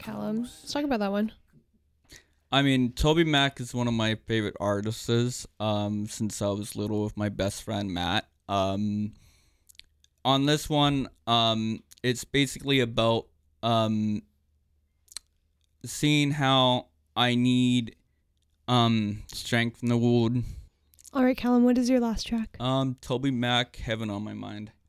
Callum. Let's talk about that one. I mean, Toby Mac is one of my favorite artists since I was little with my best friend Matt. On this one, it's basically about seeing how I need strength in the world. All right, Callum, what is your last track? Toby Mac, Heaven on My Mind.